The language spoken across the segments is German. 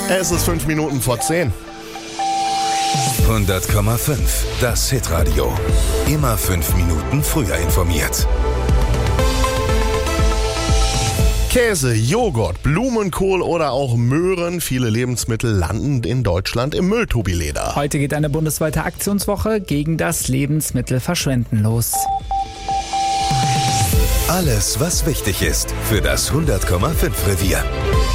Es ist 5 Minuten vor 10. 100,5. Das Hitradio. Immer 5 Minuten früher informiert. Käse, Joghurt, Blumenkohl oder auch Möhren. Viele Lebensmittel landen in Deutschland im Müll, Tobi Leder. Heute geht eine bundesweite Aktionswoche gegen das Lebensmittelverschwenden los. Alles, was wichtig ist für das 100,5 Revier.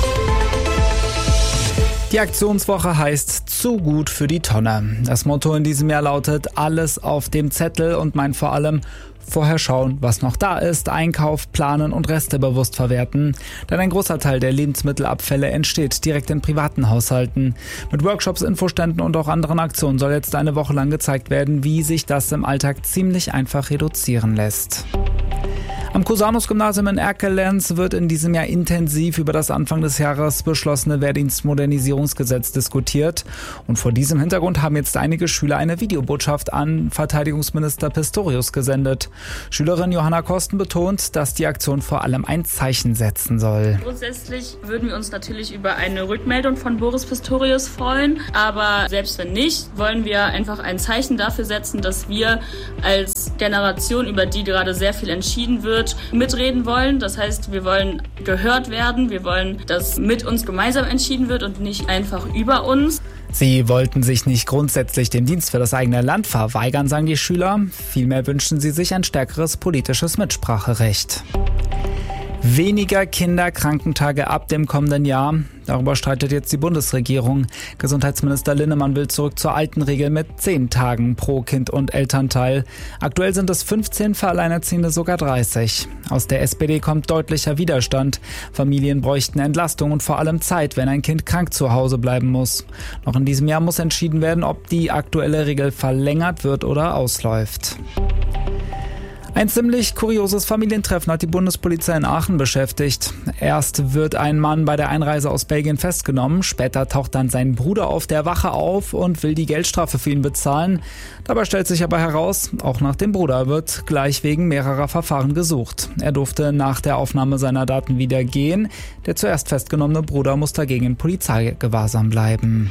Die Aktionswoche heißt Zu gut für die Tonne. Das Motto in diesem Jahr lautet alles auf dem Zettel und meint vor allem vorher schauen, was noch da ist, Einkauf, planen und Reste bewusst verwerten. Denn ein großer Teil der Lebensmittelabfälle entsteht direkt in privaten Haushalten. Mit Workshops, Infoständen und auch anderen Aktionen soll jetzt eine Woche lang gezeigt werden, wie sich das im Alltag ziemlich einfach reduzieren lässt. Am Cusanus-Gymnasium in Erkelenz wird in diesem Jahr intensiv über das Anfang des Jahres beschlossene Wehrdienstmodernisierungsgesetz diskutiert. Und vor diesem Hintergrund haben jetzt einige Schüler eine Videobotschaft an Verteidigungsminister Pistorius gesendet. Schülerin Johanna Kosten betont, dass die Aktion vor allem ein Zeichen setzen soll. Grundsätzlich würden wir uns natürlich über eine Rückmeldung von Boris Pistorius freuen. Aber selbst wenn nicht, wollen wir einfach ein Zeichen dafür setzen, dass wir als Generation, über die gerade sehr viel entschieden wird, mitreden wollen. Das heißt, wir wollen gehört werden, wir wollen, dass mit uns gemeinsam entschieden wird und nicht einfach über uns. Sie wollten sich nicht grundsätzlich dem Dienst für das eigene Land verweigern, sagen die Schüler. Vielmehr wünschen sie sich ein stärkeres politisches Mitspracherecht. Weniger Kinderkrankentage ab dem kommenden Jahr. Darüber streitet jetzt die Bundesregierung. Gesundheitsminister Linnemann will zurück zur alten Regel mit 10 Tagen pro Kind und Elternteil. Aktuell sind es 15, für Alleinerziehende sogar 30. Aus der SPD kommt deutlicher Widerstand. Familien bräuchten Entlastung und vor allem Zeit, wenn ein Kind krank zu Hause bleiben muss. Noch in diesem Jahr muss entschieden werden, ob die aktuelle Regel verlängert wird oder ausläuft. Ein ziemlich kurioses Familientreffen hat die Bundespolizei in Aachen beschäftigt. Erst wird ein Mann bei der Einreise aus Belgien festgenommen, später taucht dann sein Bruder auf der Wache auf und will die Geldstrafe für ihn bezahlen. Dabei stellt sich aber heraus, auch nach dem Bruder wird gleich wegen mehrerer Verfahren gesucht. Er durfte nach der Aufnahme seiner Daten wieder gehen. Der zuerst festgenommene Bruder muss dagegen in Polizeigewahrsam bleiben.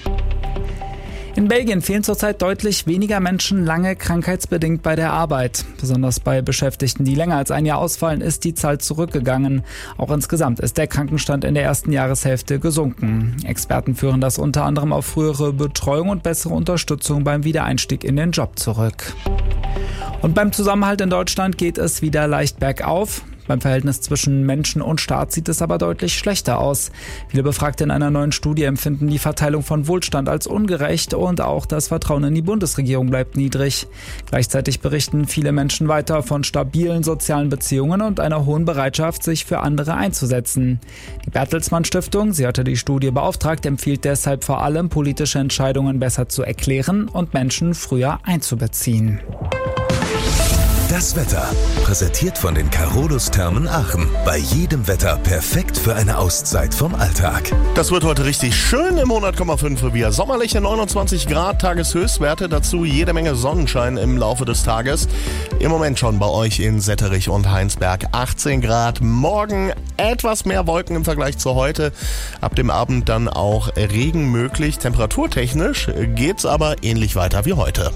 In Belgien fehlen zurzeit deutlich weniger Menschen lange krankheitsbedingt bei der Arbeit. Besonders bei Beschäftigten, die länger als ein Jahr ausfallen, ist die Zahl zurückgegangen. Auch insgesamt ist der Krankenstand in der ersten Jahreshälfte gesunken. Experten führen das unter anderem auf frühere Betreuung und bessere Unterstützung beim Wiedereinstieg in den Job zurück. Und beim Zusammenhalt in Deutschland geht es wieder leicht bergauf. Beim Verhältnis zwischen Menschen und Staat sieht es aber deutlich schlechter aus. Viele Befragte in einer neuen Studie empfinden die Verteilung von Wohlstand als ungerecht und auch das Vertrauen in die Bundesregierung bleibt niedrig. Gleichzeitig berichten viele Menschen weiter von stabilen sozialen Beziehungen und einer hohen Bereitschaft, sich für andere einzusetzen. Die Bertelsmann Stiftung, sie hatte die Studie beauftragt, empfiehlt deshalb vor allem, politische Entscheidungen besser zu erklären und Menschen früher einzubeziehen. Das Wetter, präsentiert von den Carolus-Thermen Aachen. Bei jedem Wetter perfekt für eine Auszeit vom Alltag. Das wird heute richtig schön im 100,5 Revier. Sommerliche 29 Grad Tageshöchstwerte, dazu jede Menge Sonnenschein im Laufe des Tages. Im Moment schon bei euch in Setterich und Heinsberg 18 Grad. Morgen etwas mehr Wolken im Vergleich zu heute. Ab dem Abend dann auch Regen möglich. Temperaturtechnisch geht's aber ähnlich weiter wie heute.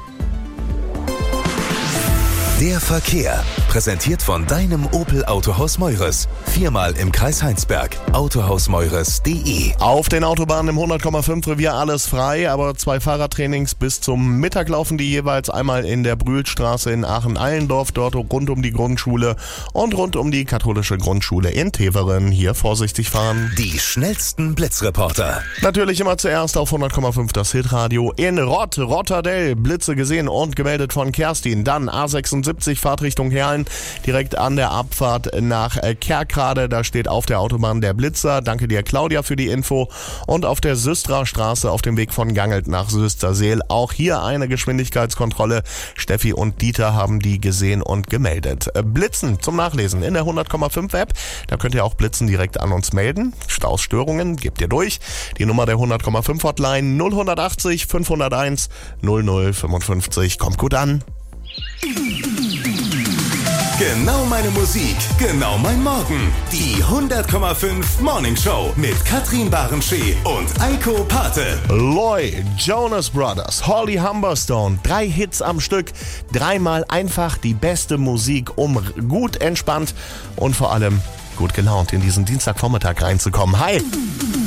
Der Verkehr, präsentiert von deinem Opel Autohaus Meures. 4-mal im Kreis Heinsberg. Autohausmeures.de. Auf den Autobahnen im 100,5 Revier alles frei, aber 2 Fahrradtrainings bis zum Mittag laufen die jeweils einmal in der Brühlstraße in Aachen-Allendorf, dort rund um die Grundschule und rund um die katholische Grundschule in Teveren. Hier vorsichtig fahren. Die schnellsten Blitzreporter. Natürlich immer zuerst auf 100,5 das Hitradio. In Rotterdell Blitze gesehen und gemeldet von Kerstin. Dann A76 Fahrtrichtung Herlen, direkt an der Abfahrt nach Kerkrade. Da steht auf der Autobahn der Blitzer. Danke dir, Claudia, für die Info. Und auf der Süstra Straße auf dem Weg von Gangelt nach Süsterseel. Auch hier eine Geschwindigkeitskontrolle. Steffi und Dieter haben die gesehen und gemeldet. Blitzen zum Nachlesen in der 100,5 App. Da könnt ihr auch Blitzen direkt an uns melden. Staus, Störungen gebt ihr durch. Die Nummer der 100,5 Hotline 0180 501 0055. Kommt gut an. Genau meine Musik, genau mein Morgen. Die 100,5 Morning Show mit Katrin Barenschee und Eiko Pate. Loy, Jonas Brothers, Holly Humberstone, 3 Hits am Stück, 3-mal einfach die beste Musik, um gut entspannt und vor allem gut gelaunt in diesen Dienstagvormittag reinzukommen. Hi!